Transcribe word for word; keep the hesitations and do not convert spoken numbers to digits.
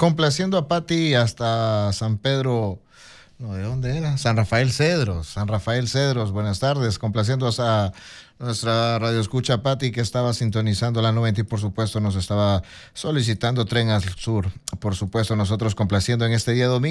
complaciendo a Pati hasta San Pedro. No, ¿de dónde era? San Rafael Cedros. San Rafael Cedros, buenas tardes. Complaciendo a nuestra radio escucha Pati, que estaba sintonizando la noventa y por supuesto nos estaba solicitando Tren al Sur. Por supuesto, nosotros complaciendo en este día domingo.